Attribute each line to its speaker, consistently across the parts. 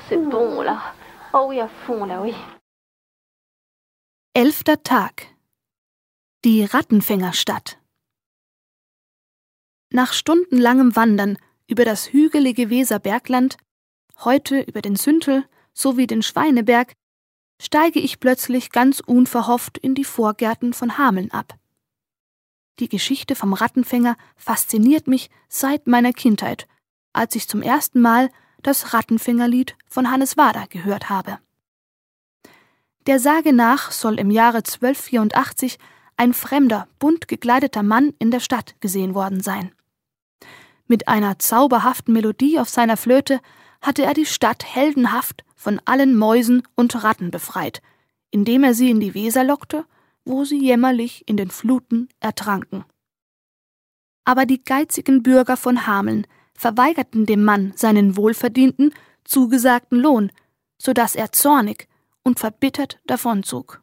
Speaker 1: c'est bon là. Oh oui, à fond là, oui.
Speaker 2: 11. Tag. Die Rattenfängerstadt. Nach stundenlangem Wandern über das hügelige Weserbergland, heute über den Süntel sowie den Schweineberg, steige ich plötzlich ganz unverhofft in die Vorgärten von Hameln ab. Die Geschichte vom Rattenfänger fasziniert mich seit meiner Kindheit, als ich zum ersten Mal das Rattenfängerlied von Hannes Wader gehört habe. Der Sage nach soll im Jahre 1284 ein fremder, bunt gekleideter Mann in der Stadt gesehen worden sein. Mit einer zauberhaften Melodie auf seiner Flöte hatte er die Stadt heldenhaft von allen Mäusen und Ratten befreit, indem er sie in die Weser lockte, wo sie jämmerlich in den Fluten ertranken. Aber die geizigen Bürger von Hameln verweigerten dem Mann seinen wohlverdienten, zugesagten Lohn, so dass er zornig und verbittert davonzog.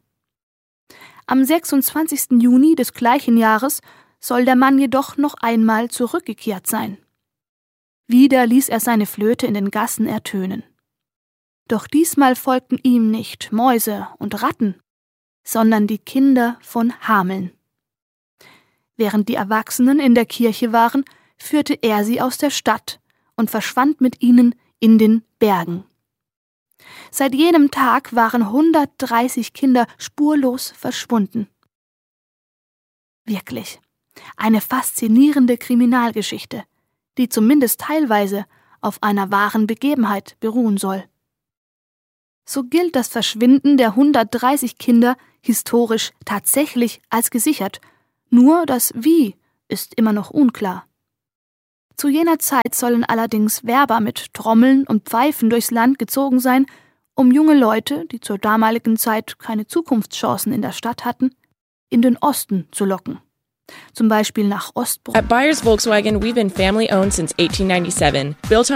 Speaker 2: Am 26. Juni des gleichen Jahres soll der Mann jedoch noch einmal zurückgekehrt sein. Wieder ließ er seine Flöte in den Gassen ertönen. Doch diesmal folgten ihm nicht Mäuse und Ratten, sondern die Kinder von Hameln. Während die Erwachsenen in der Kirche waren, führte er sie aus der Stadt und verschwand mit ihnen in den Bergen. Seit jenem Tag waren 130 Kinder spurlos verschwunden. Wirklich, eine faszinierende Kriminalgeschichte, die zumindest teilweise auf einer wahren Begebenheit beruhen soll. So gilt das Verschwinden der 130 Kinder historisch tatsächlich als gesichert, nur das Wie ist immer noch unklar. Zu jener Zeit sollen allerdings Werber mit Trommeln und Pfeifen durchs Land gezogen sein, um junge Leute, die zur damaligen Zeit keine Zukunftschancen in der Stadt hatten, in den Osten zu locken. Zum Beispiel nach Ostbrunn.
Speaker 3: At Byers Volkswagen, we've been family-owned since 1897, built on